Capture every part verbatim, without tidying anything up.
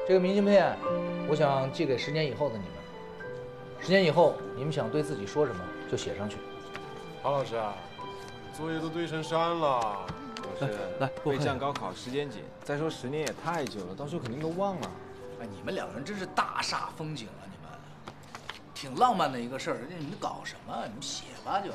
这个明信片，我想寄给十年以后的你们。十年以后，你们想对自己说什么，就写上去。 郝老师啊，作业都堆成山了。 老师，来，备战高考时间紧，再说十年也太久了，到时候肯定都忘了。 哎，你们两个人真是大煞风景啊！你们，挺浪漫的一个事儿，你们搞什么？你们写吧就。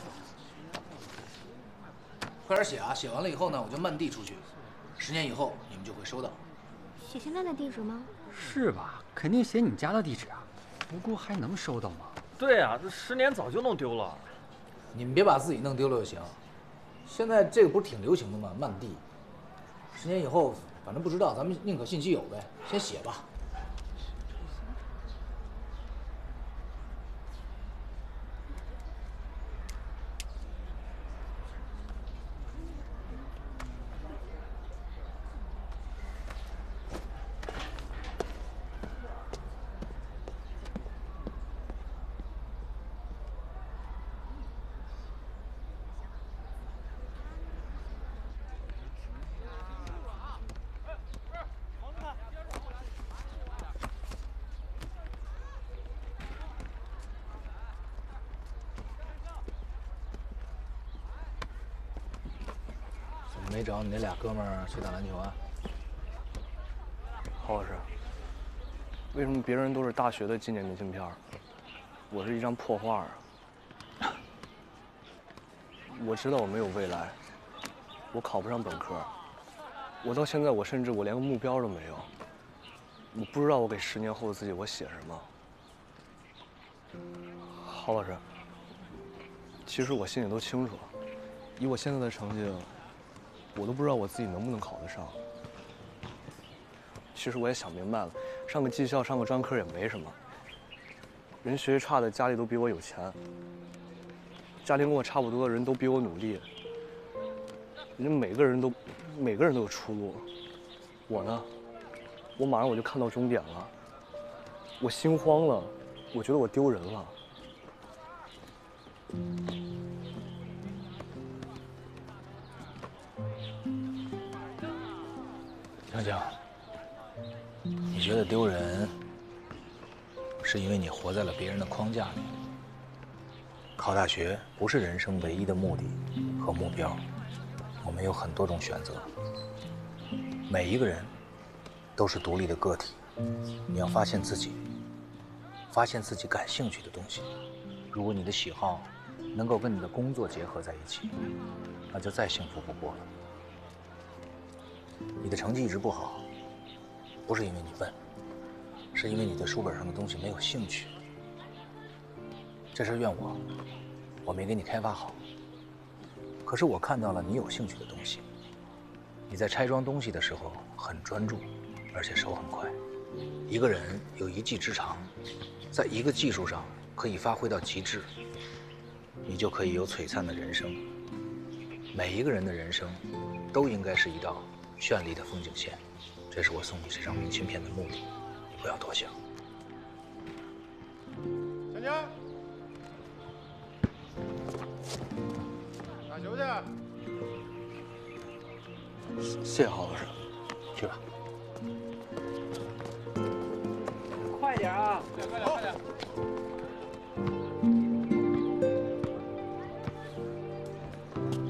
快点写啊！写完了以后呢，我就漫递出去。十年以后，你们就会收到。 写现在的地址吗？ 是吧？肯定写你家的地址啊，不过还能收到吗？ 对啊，这十年早就弄丢了。 你们别把自己弄丢了就行。现在这个不是挺流行的吗？漫递。十年以后，反正不知道，咱们宁可信其有呗。先写吧。怎么没找你那俩哥们儿去打篮球啊？ 郝老师，为什么别人都是大学的纪念明信片，我是一张破画啊？我知道我没有未来，我考不上本科，我到现在我甚至我连个目标都没有，我不知道我给十年后的自己我写什么。郝老师，其实我心里都清楚，以我现在的成绩，我都不知道我自己能不能考得上。其实我也想明白了，上个技校、上个专科也没什么。人学习差的家里都比我有钱，家庭跟我差不多的人都比我努力，人家每个人都，每个人都有出路。我呢，我马上我就看到终点了，我心慌了，我觉得我丢人了。 江江，你觉得丢人，是因为你活在了别人的框架里。考大学不是人生唯一的目的和目标，我们有很多种选择。每一个人都是独立的个体，你要发现自己，发现自己感兴趣的东西。如果你的喜好能够跟你的工作结合在一起，那就再幸福不过了。你的成绩一直不好，不是因为你笨，是因为你对书本上的东西没有兴趣。这事怨我，我没给你开发好。可是我看到了你有兴趣的东西。你在拆装东西的时候很专注，而且手很快。一个人有一技之长，在一个技术上可以发挥到极致，你就可以有璀璨的人生。每一个人的人生都应该是一道绚丽的风景线，这是我送你这张明信片的目的，你不要多想。 强强，打球去。 谢谢郝老师， 去吧。 快点啊！ 快点，快点，快点。